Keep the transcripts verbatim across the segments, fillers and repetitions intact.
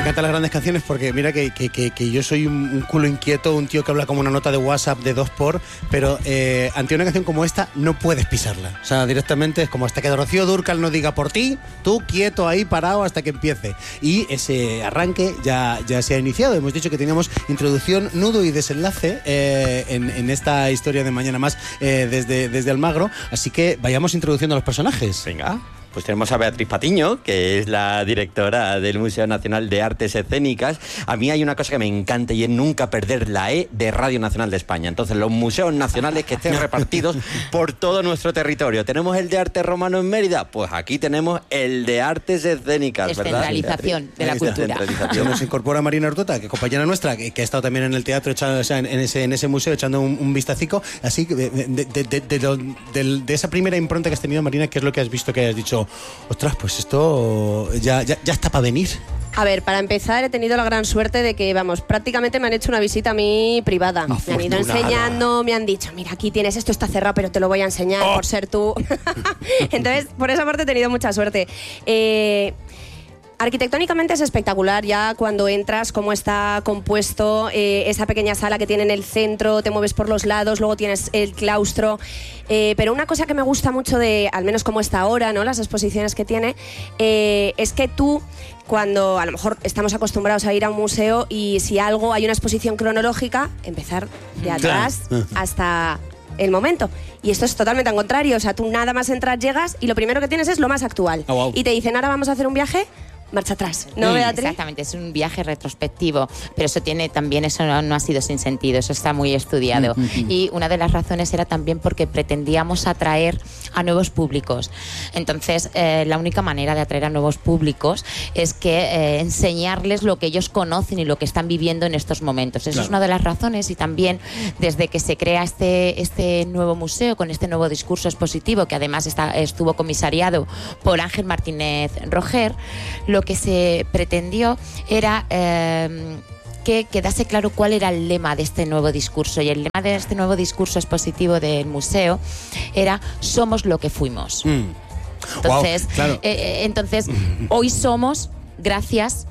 encantan las grandes canciones porque mira que, que, que, que yo soy un, un culo inquieto, un tío que habla como una nota de WhatsApp de dos por, pero eh, ante una canción como esta no puedes pisarla. O sea, directamente es como hasta que Rocío Dúrcal no diga por ti, tú quieto ahí parado hasta que empiece. Y ese arranque ya, ya se ha iniciado. Hemos dicho que teníamos introducción, nudo y desenlace eh, en, en esta historia de Mañana Más eh, desde, desde Almagro. Así que vayamos introduciendo a los personajes. Venga. Pues tenemos a Beatriz Patiño, que es la directora del Museo Nacional de Artes Escénicas. A mí hay una cosa que me encanta y es nunca perder la E de Radio Nacional de España. Entonces, los museos nacionales que estén repartidos por todo nuestro territorio. ¿Tenemos el de arte romano en Mérida? Pues aquí tenemos el de artes escénicas, ¿verdad? Descentralización de la cultura. Se nos incorpora Marina Ortota, que compañera nuestra, que, que ha estado también en el teatro, echando, o sea, en, en, ese, en ese museo, echando un, un vistacico. Así que de, de, de, de, de, de, de esa primera impronta que has tenido, Marina, ¿qué es lo que has visto que has dicho? Ostras, pues esto ya, ya, ya está para venir. A ver, para empezar, he tenido la gran suerte de que, vamos, prácticamente me han hecho una visita a mí privada. Me han ido enseñando, me han dicho, mira, aquí tienes esto, está cerrado, pero te lo voy a enseñar oh. por ser tú. Entonces, por esa parte he tenido mucha suerte. Eh... Arquitectónicamente es espectacular ya cuando entras, cómo está compuesto, eh, esa pequeña sala que tiene en el centro, te mueves por los lados, luego tienes el claustro. Eh, pero una cosa que me gusta mucho de, al menos como está ahora, ¿no? Las exposiciones que tiene, eh, es que tú, cuando a lo mejor estamos acostumbrados a ir a un museo y si algo, hay una exposición cronológica, empezar de atrás claro. hasta el momento. Y esto es totalmente al contrario. O sea, tú nada más entras, llegas y lo primero que tienes es lo más actual. Oh, wow. Y te dicen, ahora vamos a hacer un viaje, marcha atrás, ¿no, Beatriz? Exactamente, es un viaje retrospectivo, pero eso tiene también, eso no, no ha sido sin sentido, eso está muy estudiado. Mm-hmm. Y una de las razones era también porque pretendíamos atraer a nuevos públicos. Entonces, eh, la única manera de atraer a nuevos públicos es que eh, enseñarles lo que ellos conocen y lo que están viviendo en estos momentos. Eso claro. es una de las razones, y también desde que se crea este, este nuevo museo, con este nuevo discurso expositivo, que además está, estuvo comisariado por Ángel Martínez Roger, lo que se pretendió era eh, que quedase claro cuál era el lema de este nuevo discurso, y el lema de este nuevo discurso expositivo del museo era somos lo que fuimos. Mm. Entonces, wow, claro. eh, entonces hoy somos gracias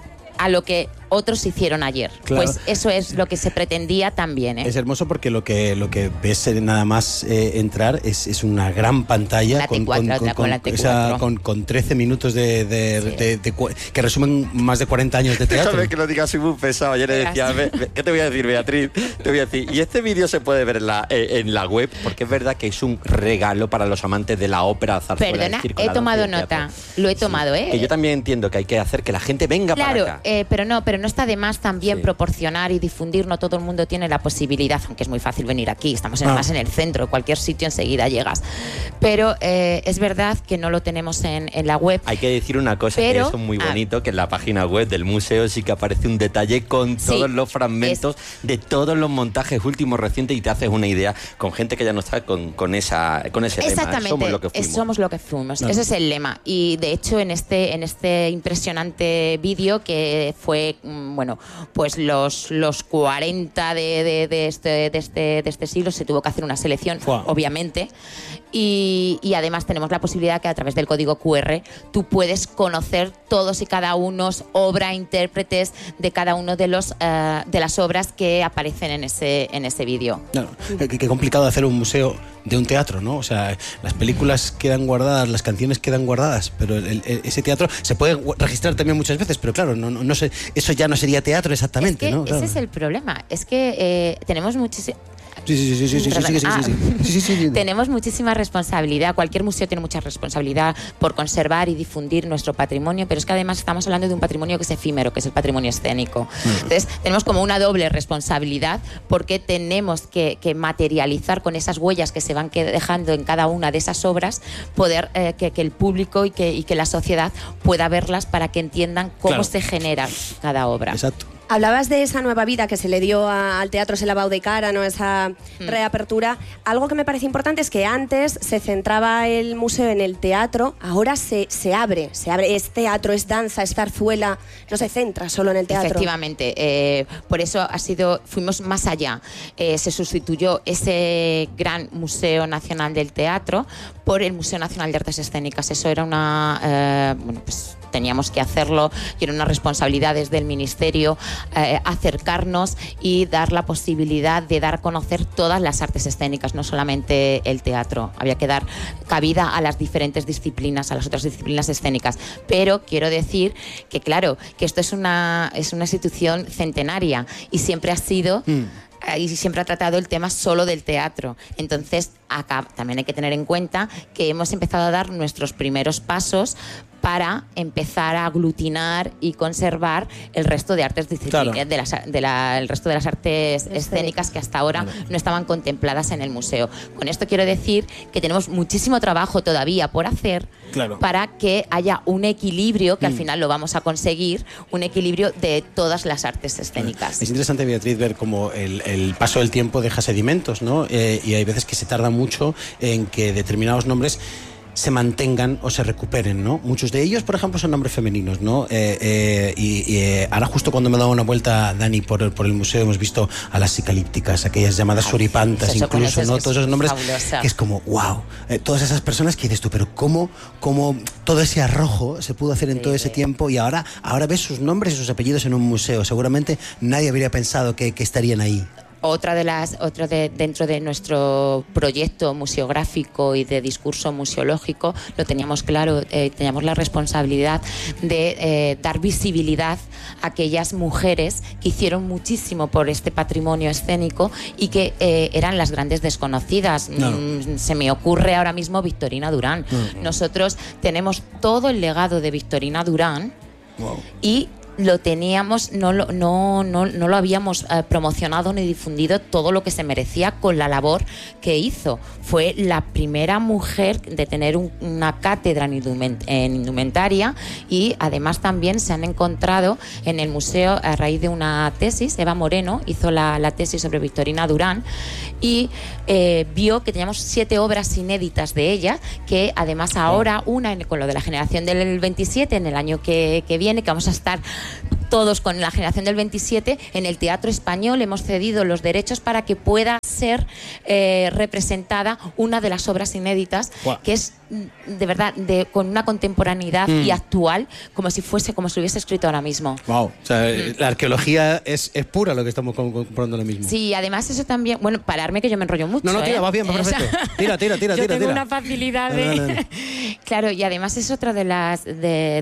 a lo que otros hicieron ayer. Claro. Pues eso es lo que se pretendía también, ¿eh? Es hermoso porque lo que lo que ves nada más eh, entrar es, es una gran pantalla con, con, con, con, esa, con, con trece minutos de, de, sí. de, de, de, de que resumen más de cuarenta años de teatro. Déjame que lo digas, soy muy pesado. Ayer le decía, ¿qué te voy a decir, Beatriz? Te voy a decir, y este vídeo se puede ver en la, eh, en la web, porque es verdad que es un regalo para los amantes de la ópera, zarzuela. Perdona, he tomado nota, lo he tomado, sí. ¿eh? Que yo también entiendo que hay que hacer que la gente venga claro, para acá. Eh, pero no, pero no está de más también sí. proporcionar y difundir. No todo el mundo tiene la posibilidad, aunque es muy fácil venir aquí, estamos en, ah. más en el centro, cualquier sitio enseguida llegas, pero eh, es verdad que no lo tenemos en, en la web. Hay que decir una cosa, pero, que eso es muy bonito, ah, que en la página web del museo sí que aparece un detalle con sí, todos los fragmentos es, de todos los montajes últimos recientes, y te haces una idea con gente que ya no está con, con, esa, con ese exactamente, lema. Somos lo que fuimos. Es, somos lo que fuimos. No. Ese es el lema. Y de hecho en este, en este impresionante vídeo, que fue, bueno, pues los, los cuarenta de, de, de, este, de, este, de este siglo, se tuvo que hacer una selección, wow. obviamente, y, y además tenemos la posibilidad que a través del código cu erre tú puedes conocer todos y cada uno, obra, intérpretes de cada uno de los uh, de las obras que aparecen en ese, en ese vídeo. No, qué, qué complicado hacer un museo de un teatro, ¿no? O sea, las películas quedan guardadas, las canciones quedan guardadas, pero el, el, ese teatro se puede registrar también muchas veces, pero claro, no, no, no sé, eso ya no sería teatro exactamente, es que ¿no? Claro. Ese es el problema, es que eh, tenemos muchísimo... Sí, sí, sí, sí, sí, sí, sí, sí, ah, sí, sí, sí, sí, sí. Tenemos muchísima responsabilidad, cualquier museo tiene mucha responsabilidad por conservar y difundir nuestro patrimonio, pero es que además estamos hablando de un patrimonio que es efímero, que es el patrimonio escénico. Uh-huh. Entonces tenemos como una doble responsabilidad, porque tenemos que, que materializar con esas huellas que se van que dejando en cada una de esas obras, poder eh, que, que el público y que, y que la sociedad pueda verlas para que entiendan cómo claro. se genera cada obra. Exacto. Hablabas de esa nueva vida que se le dio a, al teatro, ese lavado de cara, ¿no? Esa mm. reapertura. Algo que me parece importante es que antes se centraba el museo en el teatro, ahora se, se abre, se abre, es teatro, es danza, es zarzuela, no se centra solo en el teatro. Efectivamente, eh, por eso ha sido, fuimos más allá. Eh, se sustituyó ese gran Museo Nacional del Teatro por el Museo Nacional de Artes Escénicas. Eso era una, eh, bueno, pues teníamos que hacerlo y era una responsabilidad desde el Ministerio eh, acercarnos y dar la posibilidad de dar a conocer todas las artes escénicas, no solamente el teatro. Había que dar cabida a las diferentes disciplinas, a las otras disciplinas escénicas. Pero quiero decir que, claro, que esto es una, es una institución centenaria y siempre ha sido... Mm. Y siempre ha tratado el tema solo del teatro. Entonces, acá también hay que tener en cuenta que hemos empezado a dar nuestros primeros pasos para empezar a aglutinar y conservar el resto de artes disciplinas, claro. de las, de la, el resto de las artes escénicas que hasta ahora claro. no estaban contempladas en el museo. Con esto quiero decir que tenemos muchísimo trabajo todavía por hacer claro. para que haya un equilibrio, que mm. al final lo vamos a conseguir, un equilibrio de todas las artes escénicas. Es interesante, Beatriz, ver cómo el, el paso del tiempo deja sedimentos, ¿no? Eh, y hay veces que se tarda mucho en que determinados nombres se mantengan o se recuperen, ¿no? Muchos de ellos, por ejemplo, son nombres femeninos, ¿no? Eh, eh, y y eh, ahora justo cuando me he dado una vuelta, Dani, por el, por el museo, hemos visto a las psicalípticas, aquellas llamadas suripantas, eso, incluso, ¿no? Todos esos nombres fabulosa. Que es como, wow. Eh, todas esas personas que dices tú, pero ¿cómo, cómo todo ese arrojo se pudo hacer en sí, todo ese sí. tiempo? Y ahora, ahora ves sus nombres y sus apellidos en un museo. Seguramente nadie habría pensado que, que estarían ahí. Otra de las, otro de, dentro de nuestro proyecto museográfico y de discurso museológico, lo teníamos claro, eh, teníamos la responsabilidad de eh, dar visibilidad a aquellas mujeres que hicieron muchísimo por este patrimonio escénico y que eh, eran las grandes desconocidas. No. Mm, se me ocurre ahora mismo Victorina Durán. No. Nosotros tenemos todo el legado de Victorina Durán wow. y lo teníamos, no lo, no, no, no lo habíamos eh, promocionado ni difundido todo lo que se merecía con la labor que hizo. Fue la primera mujer de tener un, una cátedra en, indument, en indumentaria y además también se han encontrado en el museo a raíz de una tesis. Eva Moreno hizo la, la tesis sobre Victorina Durán y eh, vio que teníamos siete obras inéditas de ella, que además ahora una en, con lo de la generación del veintisiete, en el año que, que viene, que vamos a estar todos con la generación del veintisiete, en el Teatro Español hemos cedido los derechos para que pueda ser eh, representada una de las obras inéditas, wow. que es de verdad de, con una contemporaneidad mm. y actual, como si fuese, como si hubiese escrito ahora mismo. Wow, o sea, mm. la arqueología es, es pura lo que estamos comprando ahora mismo. Sí, además eso también, bueno, pararme que yo me enrollo mucho. No, no, tira, ¿eh? va bien, va perfecto. O sea, tira, tira, tira, yo tira. Yo tengo tira. una facilidad de... No, no, no. Claro, y además es otra de las de,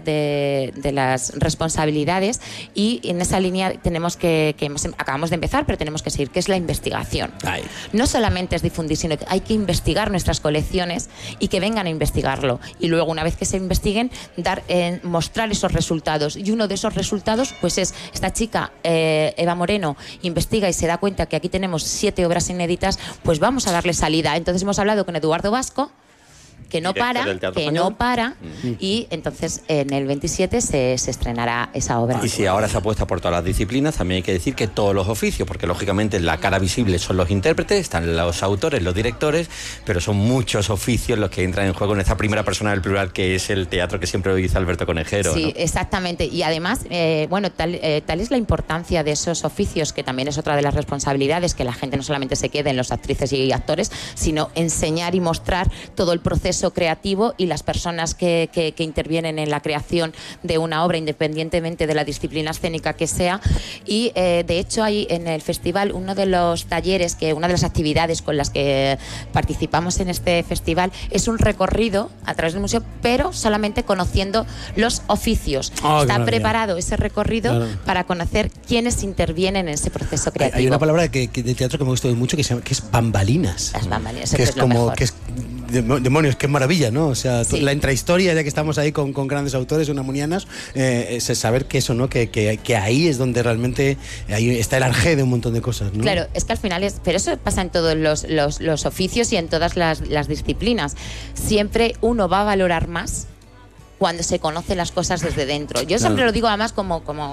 de, de las responsabilidades y en esa línea tenemos que, que hemos, acabamos de empezar, pero tenemos que seguir, que es la investigación. Ay. No solamente es difundir, sino que hay que investigar nuestras colecciones y que vengan a investigarlo. Y luego, una vez que se investiguen, dar, eh, mostrar esos resultados. Y uno de esos resultados, pues es esta chica, eh, Eva Moreno, investiga y se da cuenta que aquí tenemos siete obras inéditas, pues vamos a darle salida. Entonces hemos hablado con Eduardo Vasco, que no para, que español. no para, mm. y entonces en el veintisiete se, se estrenará esa obra. Y si ahora se apuesta por todas las disciplinas, también hay que decir que todos los oficios, porque lógicamente la cara visible son los intérpretes, están los autores, los directores, pero son muchos oficios los que entran en juego en esta primera persona del plural, que es el teatro que siempre dice Alberto Conejero. Sí, ¿no? Exactamente, y además, eh, bueno, tal, eh, tal es la importancia de esos oficios, que también es otra de las responsabilidades, que la gente no solamente se quede en los actrices y actores, sino enseñar y mostrar todo el proceso creativo y las personas que, que, que intervienen en la creación de una obra, independientemente de la disciplina escénica que sea. Y eh, de hecho hay en el festival uno de los talleres, que una de las actividades con las que participamos en este festival es un recorrido a través del museo, pero solamente conociendo los oficios. Oh, Está claro, preparado ese recorrido claro. para conocer quiénes intervienen en ese proceso creativo. Hay una palabra que, que de teatro que me gusta mucho que, se llama, que es bambalinas. Las bambalinas, que es, es como mejor. que es demonios, qué maravilla, ¿no? O sea, sí. la intrahistoria, ya que estamos ahí con, con grandes autores unamunianas, eh, es saber que eso, ¿no? Que, que, que ahí es donde realmente ahí está el arjé de un montón de cosas, ¿no? Claro, es que al final es, pero eso pasa en todos los, los, los oficios y en todas las, las disciplinas. Siempre uno va a valorar más cuando se conocen las cosas desde dentro. Yo siempre claro. lo digo además como, como, como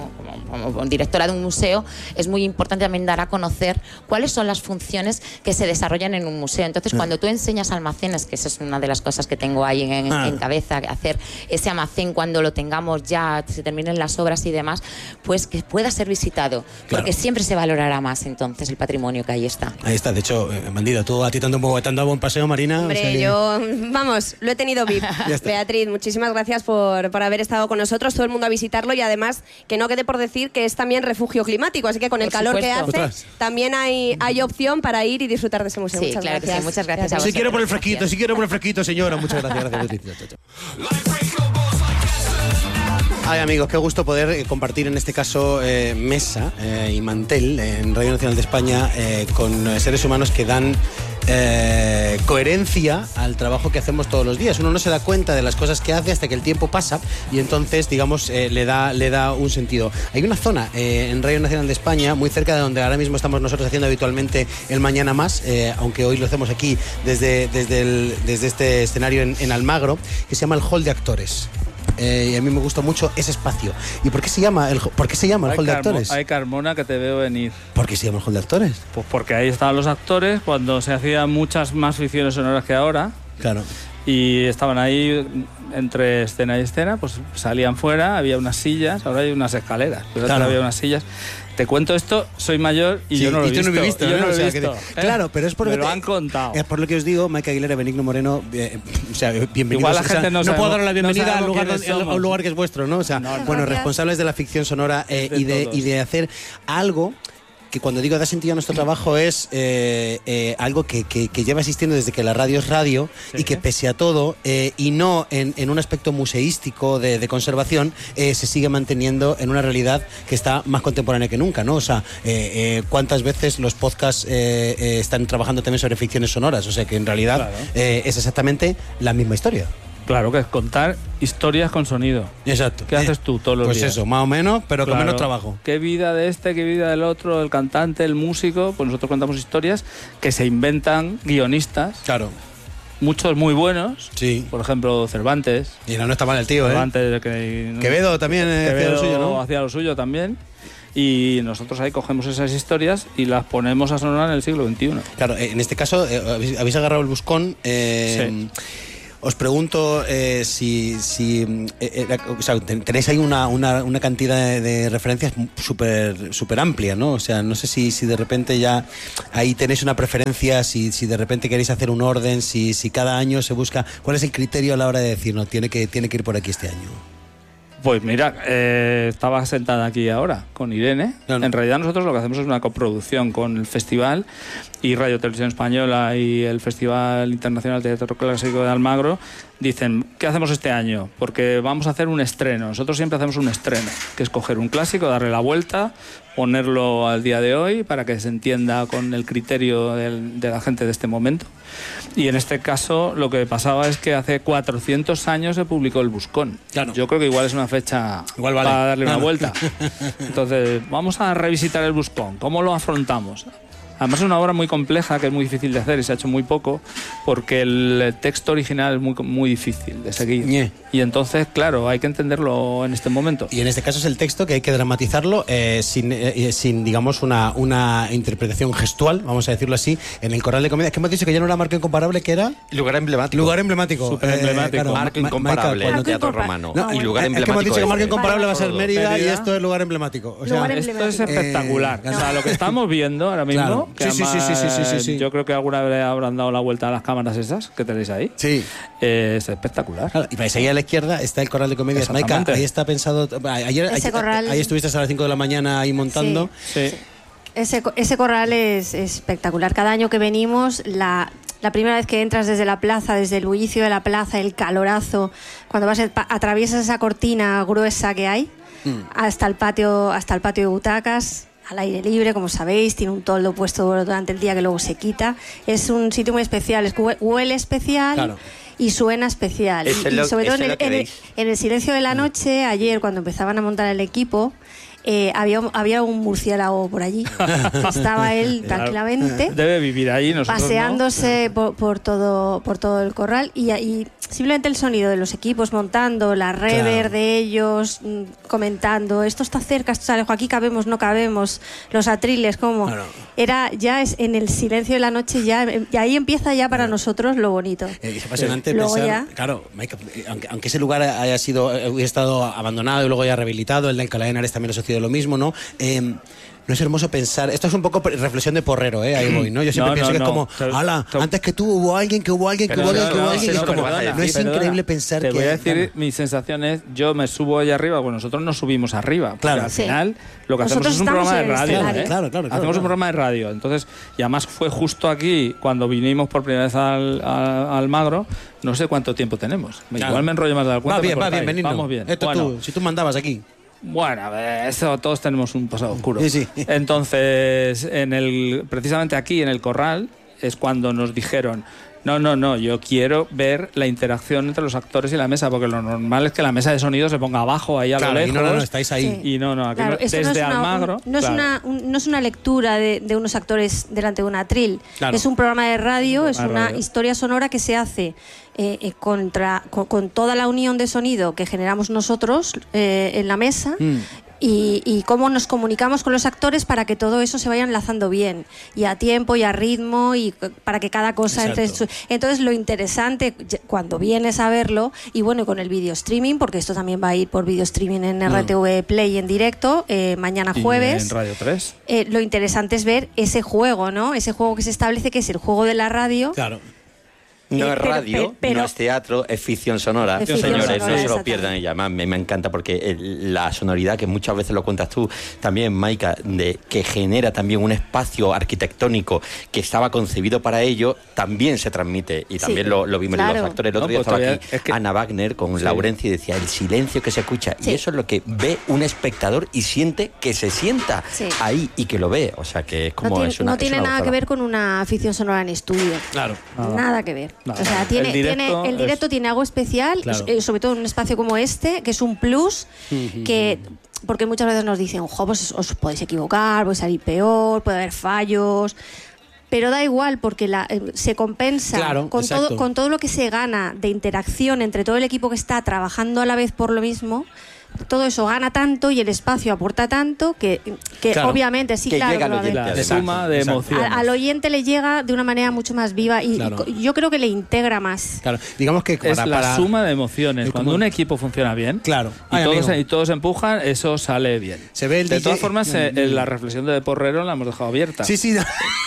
como directora de un museo, es muy importante también dar a conocer cuáles son las funciones que se desarrollan en un museo. Entonces, cuando tú enseñas almacenes, que esa es una de las cosas que tengo ahí en, ah. en cabeza, hacer ese almacén cuando lo tengamos ya, se terminen las obras y demás, pues que pueda ser visitado, claro. porque siempre se valorará más entonces el patrimonio que ahí está. Ahí está, de hecho, eh, bandido, tú a ti tanto un poco, te han dado buen paseo, Marina. Hombre, o sea que... yo, vamos, lo he tenido V I P. Beatriz, muchísimas gracias por, por haber estado con nosotros, todo el mundo a visitarlo, y además que no quede por decir que es también refugio climático, así que con el por calor supuesto. que hace, Ostras. también hay, hay opción para ir y disfrutar de ese museo. Sí, muchas claro gracias. que sí, muchas gracias a Si vosotros. quiero por el fresquito, si quiero por el fresquito, señora. Muchas gracias, gracias, Beatriz. Chao, chao. Ay, amigos, qué gusto poder eh, compartir en este caso eh, mesa eh, y mantel en Radio Nacional de España eh, con eh, seres humanos que dan eh, coherencia al trabajo que hacemos todos los días. Uno no se da cuenta de las cosas que hace hasta que el tiempo pasa y entonces, digamos, eh, le da le da un sentido. Hay una zona eh, en Radio Nacional de España muy cerca de donde ahora mismo estamos nosotros haciendo habitualmente el Mañana Más, eh, aunque hoy lo hacemos aquí desde, desde, el, desde este escenario en, en Almagro, que se llama el Hall de Actores. Eh, y a mí me gusta mucho ese espacio. ¿Y por qué se llama el, por qué se llama el Ay, Hall de Carmo- Actores? Ay, Carmona, que te veo venir. ¿Por qué se llama el Hall de Actores? Pues porque ahí estaban los actores cuando se hacían muchas más ficciones sonoras que ahora. Claro. Y estaban ahí entre escena y escena, pues salían fuera, había unas sillas, ahora hay unas escaleras, pues Claro. antes había unas sillas. Te cuento esto, soy mayor y Sí, yo no lo he y tú visto. no lo he visto, y yo ¿no? no lo O sea, he que visto. te- ¿eh? Claro, pero es porque Me lo te- han contado. Es por lo que os digo, Maika Aguilera, Benigno Moreno, eh, o sea, bienvenidos. Igual la o sea, gente no no sabemos- puedo dar la bienvenida no al sabemos lugar, quiénes donde- a un somos. lugar que es vuestro, ¿no? O sea, No, no. bueno, Gracias. responsables de la ficción sonora eh, De y, de, todos. y de hacer algo que cuando digo da sentido a nuestro trabajo es eh, eh, algo que, que, que lleva existiendo desde que la radio es radio Sí. y que pese a todo eh, y no en, en un aspecto museístico de, de conservación eh, se sigue manteniendo en una realidad que está más contemporánea que nunca, ¿no? O sea, eh, eh, cuántas veces los podcasts eh, eh, están trabajando también sobre ficciones sonoras, o sea que en realidad Claro. eh, es exactamente la misma historia. Claro, que es contar historias con sonido. Exacto. ¿Qué haces tú todos los pues días? eso, más o menos, pero con Claro. menos trabajo. ¿Qué vida de este, qué vida del otro, el cantante, el músico? Pues nosotros contamos historias que se inventan guionistas, Claro, muchos muy buenos. sí. Por ejemplo, Cervantes. Y no, no está mal el tío, ¿eh? Cervantes que, Quevedo también eh, hacía Quevedo lo suyo, ¿no? hacía lo suyo también. Y nosotros ahí cogemos esas historias y las ponemos a sonar en el siglo veintiuno. Claro, eh, en este caso eh, habéis, habéis agarrado el buscón. Eh, Sí. Os pregunto eh, si, si eh, eh, o sea, ten- tenéis ahí una, una, una cantidad de, de referencias súper súper amplia, ¿no? O sea, no sé si, si de repente ya ahí tenéis una preferencia, si, si de repente queréis hacer un orden, si, si cada año se busca. ¿Cuál es el criterio a la hora de decir, no, tiene que, tiene que ir por aquí este año? Pues mira, eh, estaba sentada aquí ahora con Irene. No, no. En realidad nosotros lo que hacemos es una coproducción con el festival y Radio Televisión Española y el Festival Internacional de Teatro Clásico de Almagro. Dicen, ¿qué hacemos este año? Porque vamos a hacer un estreno. Nosotros siempre hacemos un estreno, que es coger un clásico, darle la vuelta, ponerlo al día de hoy para que se entienda con el criterio del- de la gente de este momento. Y en este caso lo que pasaba es que hace cuatrocientos años se publicó El Buscón. Claro. Yo creo que igual es una fecha Igual vale. para darle una Claro. vuelta. Entonces, vamos a revisitar El Buscón. ¿Cómo lo afrontamos? Además es una obra muy compleja que es muy difícil de hacer y se ha hecho muy poco porque el texto original es muy, muy difícil de seguir. Ñe. Y entonces, claro, hay que entenderlo en este momento. Y en este caso es el texto que hay que dramatizarlo eh, sin, eh, sin, digamos, una, una interpretación gestual, vamos a decirlo así, en el Corral de Comedia. Que hemos dicho que ya no era marco incomparable, que era Lugar emblemático. lugar emblemático. Súper emblemático. Marco Ma- incomparable, Maika, el teatro incompa- romano. No, y lugar es que hemos emblemático. dicho que marco este. incomparable va a ser Todo. Mérida, y Mérida. esto es lugar emblemático. O sea, Lugar Esto es emblemático. espectacular. Eh, O sea, lo que estamos viendo ahora mismo, Claro. que Sí, sí, sí, sí, sí, sí, sí, sí. yo creo que alguna vez habrán dado la vuelta a las cámaras esas que tenéis ahí. sí. Eh, es espectacular. Claro, y vais ahí a la izquierda está el Corral de Comedias. Maika, Exactamente. ahí está pensado. Ayer, Ese ayer- corral- ahí estuviste a las cinco de la mañana ahí montando. Sí. Ese, co- ese corral es, es espectacular. Cada año que venimos, la, la primera vez que entras desde la plaza, desde el bullicio de la plaza, el calorazo, cuando vas pa- atraviesas esa cortina gruesa que hay, Mm. hasta el patio, hasta el patio de butacas, al aire libre, como sabéis, tiene un toldo puesto durante el día que luego se quita. Es un sitio muy especial, es que hue- huele especial. Claro. Y suena especial. Eso Y, es lo- y sobre todo eso en es el, lo que en el- veis. en el silencio de la noche, ayer cuando empezaban a montar el equipo, eh, había, había un murciélago por allí. Estaba él tranquilamente. Debe vivir ahí, nosotros paseándose no. por, por, todo, por todo el corral y, y simplemente el sonido de los equipos montando, la rever Claro. de ellos mm, comentando, esto está cerca, esto está lejos, aquí cabemos, no cabemos, los atriles, ¿cómo? Claro. Era ya es en el silencio de la noche, ya y ahí empieza ya para nosotros lo bonito. Eh, Es apasionante Luego pensar, ya- claro, Maika, eh, aunque, aunque ese lugar haya sido, eh, hubiera estado abandonado y luego ya rehabilitado, el de Alcalá de Henares también ha sucedido lo mismo, ¿no? Eh, no es hermoso pensar, esto es un poco reflexión de porrero, ¿eh? Ahí voy, ¿no? Yo siempre No, pienso no, que no. es como, Te- ala, te- antes que tú hubo alguien, que hubo alguien, que Pero hubo alguien, no, que hubo no, alguien, no, es como, perdona, no es perdona. increíble pensar Te que... voy a decir, bueno, mi sensación es, yo me subo ahí arriba, pues nosotros no subimos arriba. Porque Claro. al Sí. final lo que Nosotros hacemos es un estamos programa de en el radio. escenario. ¿eh? Claro, claro, claro, Hacemos claro. un programa de radio. Entonces, y además fue justo aquí, cuando vinimos por primera vez al, al, al Magro, no sé cuánto tiempo tenemos. Claro. Igual me enrollo más de la cuenta. Va bien, me va bien, cortáis. Benigno. Vamos bien. Esto Bueno, tú, si tú mandabas aquí. Bueno, a ver, eso todos tenemos un pasado oscuro. Sí, sí. Entonces, en el, precisamente aquí en el corral es cuando nos dijeron, no, no, no, yo quiero ver la interacción entre los actores y la mesa, porque lo normal es que la mesa de sonido se ponga abajo, ahí a Claro, lo y lejos. no, no, no, estáis ahí. Sí. Y no, no, aquí Claro, no- esto desde no es una, Almagro. un- no es claro. una, un- no es una lectura de, de unos actores delante de un atril. Claro. Es un programa de radio, es de una radio. historia sonora que se hace eh, eh, contra, con, con toda la unión de sonido que generamos nosotros eh, en la mesa. Mm. Y, y cómo nos comunicamos con los actores para que todo eso se vaya enlazando bien y a tiempo y a ritmo y c- para que cada cosa entre en su... Entonces lo interesante ya- cuando vienes a verlo y bueno, con el video streaming, porque esto también va a ir por video streaming en R T V Play en directo eh, mañana Y jueves. en Radio tres. Eh, lo interesante es ver ese juego, ¿no? Ese juego que se establece, que es el juego de la radio. Claro. No Eh, es pero- radio, pero- pero- no es teatro, es ficción sonora. Es ficción Señores, sonora, no se lo exactamente. pierdan. Y además me, me encanta porque el- la sonoridad, que muchas veces lo cuentas tú también, Maika, de, que genera también un espacio arquitectónico que estaba concebido para ello, también se transmite. Y Sí, también lo, lo vimos en claro. los actores. El otro No, día pues estaba todavía- aquí es que- Ana Wagner con Sí. Laurencia y decía el silencio que se escucha. Sí. Y eso es lo que ve un espectador y siente que se sienta Sí. ahí y que lo ve. O sea que es como no tiene, es una, no es tiene una nada que gozada. ver con una ficción sonora en estudio. Claro. Nada. Nada que ver. Nada. O sea, tiene, El directo tiene, el directo es- tiene algo especial, Claro. eh, sobre todo en un espacio como este, que es un plus, que porque muchas veces nos dicen, ojo, pues os podéis equivocar, puede salir peor, puede haber fallos. Pero da igual porque la, eh, se compensa Claro, con, exacto. todo, con todo lo que se gana de interacción entre todo el equipo que está trabajando a la vez por lo mismo. Todo eso gana tanto y el espacio aporta tanto que, que Claro. obviamente sí, Que claro. llega que al va a haber- oyente, La Exacto, suma de exacto. emociones. al, al oyente le llega de una manera mucho más viva y, Claro. y yo creo que le integra más. Claro. Digamos que Es para, la para- suma de emociones. es Cuando como- un equipo funciona bien Claro. y, Ay, todos, amigo. y todos empujan, eso sale bien. Se ve el de D J todas formas, eh, eh, la reflexión de Porrero la hemos dejado abierta. Sí, sí. la,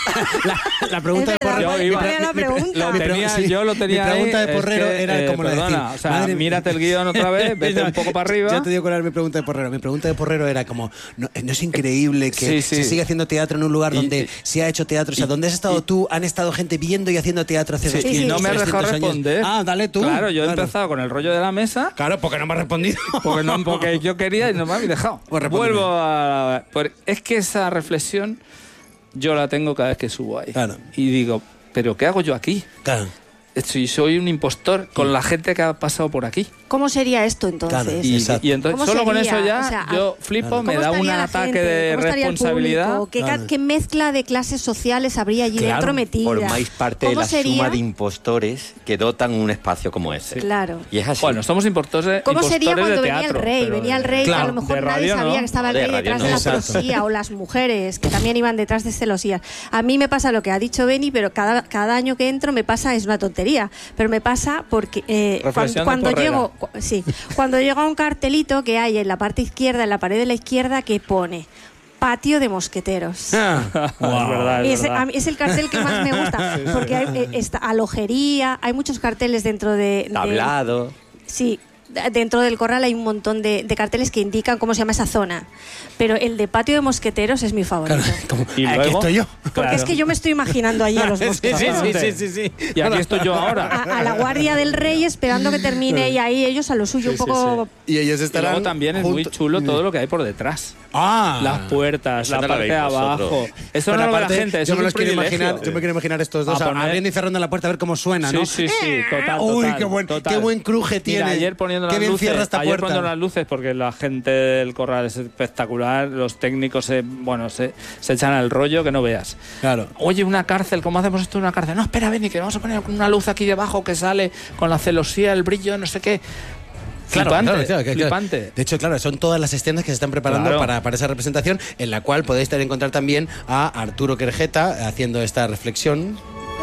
la pregunta Es de verdad, Porrero. ¿cuál- Yo iba- cuál era la mi- mi- pregunta? Lo mi pre- tenía- sí. yo lo tenía Mi pregunta ahí, de Porrero es que, era eh, como la de perdona, decir, o sea, madre- mírate el guión otra vez, vete No, un poco para arriba. Ya te digo cuál era mi pregunta de Porrero. Mi pregunta de Porrero era como, ¿no, no es increíble que Sí, sí. se siga haciendo teatro en un lugar Y- donde y- se ha hecho teatro? O sea, y- donde has estado y- tú, han estado gente viendo y haciendo teatro hace Sí, doscientos, y no me has dejado trescientos años. responder. Ah, dale tú. Claro, yo he Claro. empezado con el rollo de la mesa. Claro, porque no me has respondido. Porque, no, porque yo quería y no me habéis dejado. Pues respóndeme. Vuelvo a... por- es que esa reflexión yo la tengo cada vez que subo ahí. Claro. Y digo, ¿pero qué hago yo aquí? Claro. Si soy un impostor con la gente que ha pasado por aquí. ¿Cómo sería esto entonces? Claro. Y, Exacto. y entonces ¿Cómo solo con sería? eso ya O sea, yo flipo, ¿Cómo me da un estaría la ataque gente? de ¿Cómo estaría el responsabilidad. público? ¿Qué, ca- Claro. qué mezcla de clases sociales habría allí Claro. dentro metida? Formáis parte de ¿Cómo la sería? suma de impostores que dotan un espacio como ese. Claro. Y es así. Bueno, somos impostores, ¿Cómo sería impostores cuando de venía teatro, el rey? pero Venía el de- rey, que Claro, a lo mejor de nadie radio sabía no. que estaba el De rey radio detrás no. de la Exacto. celosía, o las mujeres, que también iban detrás de celosías. A mí me pasa lo que ha dicho Beni, pero cada, cada año que entro me pasa, es una tontería, pero me pasa porque eh, Reflexión cuando, de cuando Porrera. llego, cu- sí, cuando llego a un cartelito que hay en la parte izquierda, en la pared de la izquierda, que pone patio de mosqueteros. Ah, Es verdad, Y es ese- verdad. a mí es el cartel que más me gusta, porque hay eh, esta alojería, hay muchos carteles dentro de... de- Tablado. Sí, d- dentro del corral hay un montón de, de carteles que indican cómo se llama esa zona. Pero el de patio de mosqueteros es mi favorito. claro. Como, Y aquí luego- estoy yo. Porque Claro. es que yo me estoy imaginando allí a los Sí, sí, mosqueteros. sí, sí, sí, sí. Y aquí estoy yo ahora. A, a la guardia del rey esperando que termine y ahí ellos a lo suyo un poco... Y ellos Y estarán. luego también es muy junto- chulo todo lo que hay por detrás. Ah. Las puertas, Eso la no lo parte de veis vosotros. abajo. Eso Pero no lo ve la aparte, gente, eso yo es me un los quiero privilegio. imaginar, yo me quiero imaginar estos dos A poner- abriendo y cerrando la puerta a ver cómo suena, Sí, ¿no? sí, sí, total, Uy, total, qué buen, total. qué buen cruje Mira, tiene. ayer poniendo poniendo Qué las bien luces, cierra esta ayer puerta. poniendo las luces porque la gente del corral es espectacular, los técnicos se, bueno, se, se echan al rollo que no veas. Claro. Oye, una cárcel, ¿cómo hacemos esto en una cárcel? No, espera, Benny, que vamos a poner una luz aquí debajo que sale con la celosía, el brillo, no sé qué. Claro, Flipante, claro, claro, claro. flipante. De hecho, claro, son todas las escenas que se están preparando Claro. para, para esa representación, en la cual podéis encontrar también a Arturo Querejeta haciendo esta reflexión.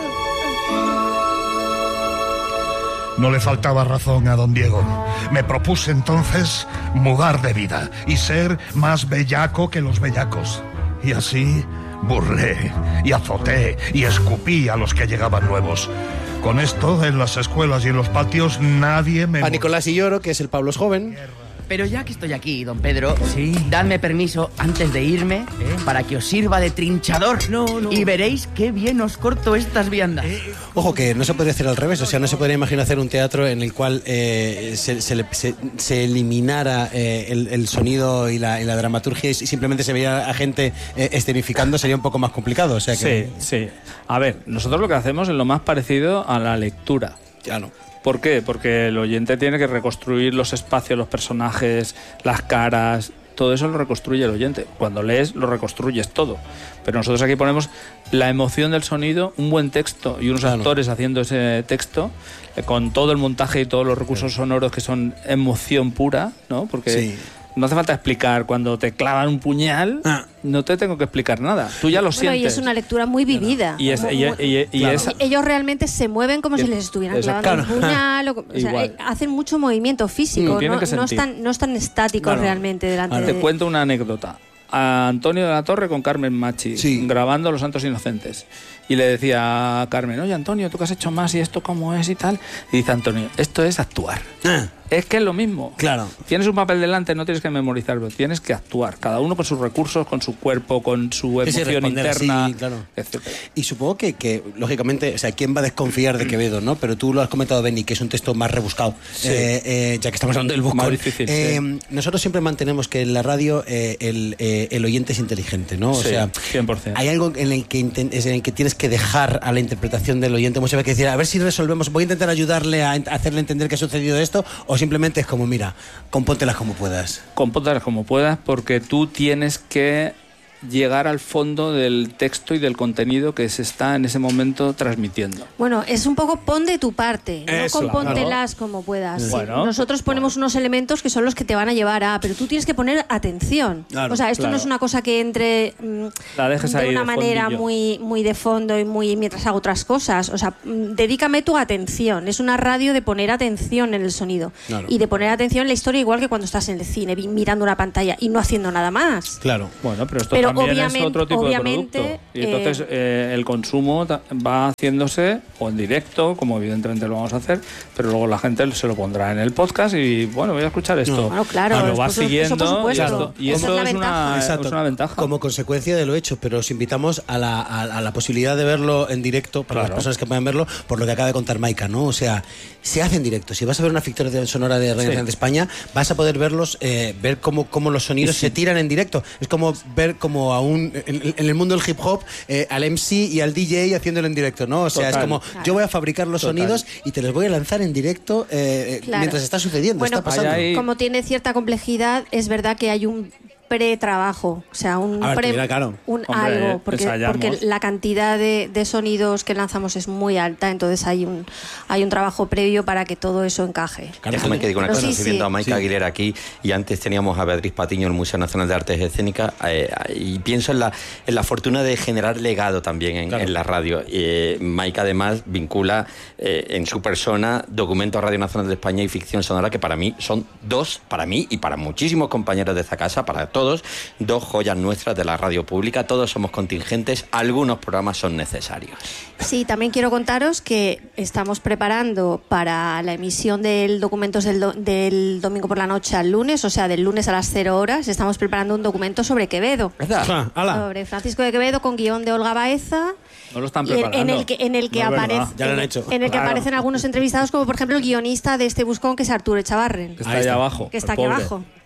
No le faltaba razón a don Diego. Me propuse entonces mudar de vida y ser más bellaco que los bellacos. Y así burlé y azoté y escupí a los que llegaban nuevos. Con esto, en las escuelas y en los patios, nadie me... A Nicolás Illoro, que es el Pablo joven. Pero ya que estoy aquí, don Pedro, sí, dadme permiso antes de irme ¿Eh? para que os sirva de trinchador. No, no. Y veréis qué bien os corto estas viandas. Eh. Ojo, que no se podría hacer al revés, o sea, no se podría imaginar hacer un teatro en el cual eh, se, se, se, se eliminara eh, el, el sonido y la, y la dramaturgia y simplemente se veía a gente eh, escenificando, sería un poco más complicado. O sea que... Sí, sí. A ver, nosotros lo que hacemos es lo más parecido a la lectura. Ya no. ¿Por qué? Porque el oyente tiene que reconstruir los espacios, los personajes, las caras, todo eso lo reconstruye el oyente. Cuando lees, lo reconstruyes todo. Pero nosotros aquí ponemos la emoción del sonido, un buen texto y unos Claro. actores haciendo ese texto, eh, con todo el montaje y todos los recursos sonoros que son emoción pura, ¿no? Porque... Sí. No hace falta explicar. Cuando te clavan un puñal, Ah. no te tengo que explicar nada. Tú ya lo Bueno, sientes. y es una lectura muy vivida. Y es, Muy- y, muy- y- y Claro. es- Ellos realmente se mueven como Y- si les estuvieran Exacto. clavando un Claro. puñal. O, o sea, Igual. eh, hacen mucho movimiento físico. Mm, tienen no, que no sentir. están, no están estáticos Claro. realmente delante Claro. de... Te cuento una anécdota. A Antonio de la Torre con Carmen Machi, Sí. grabando Los Santos Inocentes. Y le decía a Carmen, oye Antonio, tú que has hecho más y esto cómo es y tal. Y dice Antonio, esto es actuar. Ah, Es que es lo mismo. Claro. Tienes un papel delante, no tienes que memorizarlo, tienes que actuar. Cada uno con sus recursos, con su cuerpo, con su Sí, sí, emoción responder interna, así, claro. etcétera. Y supongo que, que, lógicamente, o sea, ¿quién va a desconfiar de Quevedo, no? Pero tú lo has comentado, Benny, que es un texto más rebuscado, Sí. eh, eh, ya que estamos hablando del buscón. Más difícil, Eh, sí. Nosotros siempre mantenemos que en la radio eh, el, eh, el oyente es inteligente, ¿no? O Sí, sea, cien por ciento. hay algo en el, que inten- es en el que tienes que dejar a la interpretación del oyente muchas veces que decir, a ver si resolvemos, voy a intentar ayudarle a, ent- a hacerle entender que ha sucedido esto, o simplemente es como, mira, compóntelas como puedas. Compóntalas como puedas, porque tú tienes que llegar al fondo del texto y del contenido que se está en ese momento transmitiendo. Bueno, es un poco pon de tu parte, Eso, no compóntelas como puedas. Sí, Bueno, nosotros ponemos unos elementos que son los que te van a llevar a, pero tú tienes que poner atención. Claro, o sea, esto claro. no es una cosa que entre mm, La dejes de ahí una de manera fondillo. muy, muy de fondo y muy mientras hago otras cosas. O sea, mm, dedícame tu atención. Es una radio de poner atención en el sonido Claro. y de poner atención en la historia, igual que cuando estás en el cine vi- mirando una pantalla y no haciendo nada más. Claro. Bueno, pero esto Pero también es obviamente- otro tipo de obviamente, producto. Y entonces eh, el consumo ta- va haciéndose o en directo, como evidentemente lo vamos a hacer, pero luego la gente se lo pondrá en el podcast y bueno, voy a escuchar esto. Bueno, claro, y lo va eso- eso siguiendo por supuesto. y esto, y Esa eso es la es, ventaja. una, Exacto. es una ventaja. Como consecuencia de lo hecho, pero os invitamos a la, a, a la posibilidad de verlo en directo para Claro. las personas que puedan verlo, por lo que acaba de contar Maika, ¿no? O sea, se hace en directo. Si vas a ver una ficción de- sonora de Radio Sí. Nacional de España, vas a poder verlos, eh, ver cómo, cómo los sonidos Sí. se tiran en directo. Es como ver como a un, en, en el mundo del hip hop, eh, al M C y al D J haciéndolo en directo, ¿no? O sea, Total. es como, yo voy a fabricar los Total. sonidos y te los voy a lanzar en directo eh, eh, Claro. mientras está sucediendo, Bueno, está pasando. Ahí hay- Como tiene cierta complejidad, es verdad que hay un pretrabajo, o sea, un A ver, pre, mira, claro. un Hombre, algo, porque, ensayamos. porque la cantidad de, de sonidos que lanzamos es muy alta, entonces hay un hay un trabajo previo para que todo eso encaje. Déjame que diga una Pero cosa, sí, estoy sí. viendo a Maika Sí. Aguilera aquí y antes teníamos a Beatriz Patiño en el Museo Nacional de Artes Escénicas eh, y pienso en la, en la fortuna de generar legado también en, Claro. en la radio. Eh, Maika además vincula eh, en su persona documentos Radio Nacional de España y ficción sonora que para mí son dos, para mí y para muchísimos compañeros de esta casa, para todos, dos joyas nuestras de la radio pública. Todos somos contingentes, algunos programas son necesarios. Sí, también quiero contaros que estamos preparando para la emisión del documentos del, do- del domingo por la noche al lunes, o sea, del lunes a las cero horas, estamos preparando un documento sobre Quevedo. Ah, ala. Sobre Francisco de Quevedo con guión de Olga Baeza. No lo están Y en, preparando. en el que, en el que, No es verdad. aparece, Ya lo han en- hecho. en el que Claro. aparecen algunos entrevistados, como por ejemplo el guionista de este buscón, que es Arturo Echavarren. Que está Ahí ahí está. abajo. Que está el aquí pobre. abajo.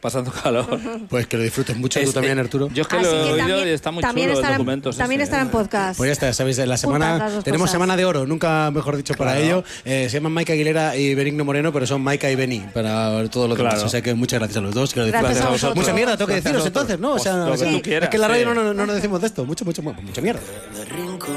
pasando calor. Pues que lo disfrutes mucho Es- tú también, eh, Arturo. Yo es que Así lo he que oído también- y está muy también chulo el estará en- documento. sí, También sí. estará en podcast. Pues ya está, sabéis, la Juntas semana las dos tenemos cosas. semana de oro, nunca mejor dicho para Claro. ello. Eh, se llaman Maika Aguilera y Benigno Moreno, pero son Maika y Beni para todos los demás. Claro. O sea que muchas gracias a los dos. Quiero Gracias decir, a vosotros. mucha mierda tengo que Gracias deciros a vosotros. entonces, ¿no? O sea, Pues lo que sí, tú quieras, es que en la radio sí. no, no, no nos decimos de esto, mucho, mucho, mucha mierda.